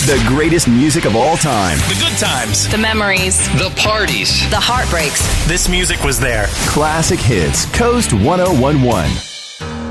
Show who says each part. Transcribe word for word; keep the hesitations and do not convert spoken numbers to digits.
Speaker 1: The greatest music of all time.
Speaker 2: The good times.
Speaker 3: The memories.
Speaker 2: The parties.
Speaker 3: The heartbreaks.
Speaker 2: This music was there.
Speaker 1: Classic hits. Coast ten eleven.